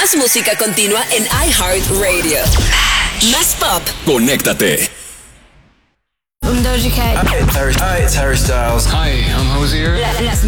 Más música continua en iHeartRadio. Más pop. Conéctate. I'm Doja Cat. Hi, it's Harry Styles. Hi, I'm Hosier. Las